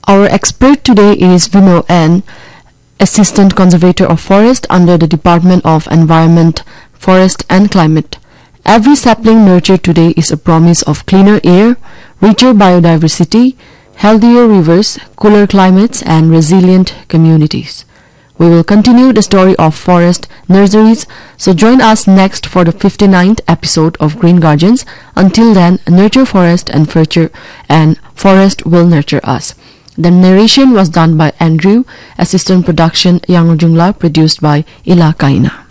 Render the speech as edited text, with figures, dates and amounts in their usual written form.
Our expert today is Vinod N., Assistant Conservator of Forest under the Department of Environment, Forest and Climate. Every sapling nurtured today is a promise of cleaner air, richer biodiversity, healthier rivers, cooler climates, and resilient communities. We will continue the story of forest nurseries, so join us next for the 59th episode of Green Guardians. Until then, nurture forest and forest will nurture us. The narration was done by Andrew, assistant production Yang Jungla, produced by Ila Kaina.